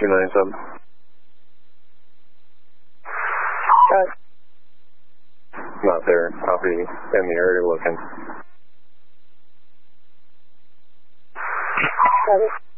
297. Not there. I'll be in the area looking.